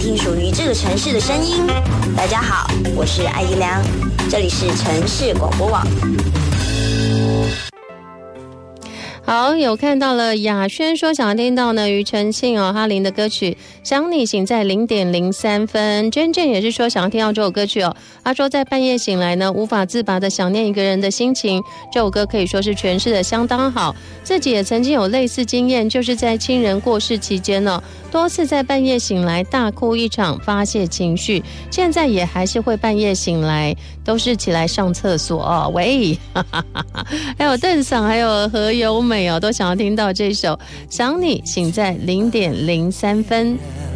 听属于这个城市的声音。大家好，我是艾怡良，这里是城市广播网。 好，有看到了雅轩说想要听到呢庾澄庆哈林的歌曲想你醒在0点03分。娟娟也是说想要听到这首歌曲她说在半夜醒来呢无法自拔的想念一个人的心情，这首歌可以说是诠释的相当好。自己也曾经有类似经验，就是在亲人过世期间多次在半夜醒来大哭一场发泄情绪，现在也还是会半夜醒来，都是起来上厕所喂还有邓嗓还有何由美都想要听到这首想你醒在0点03分。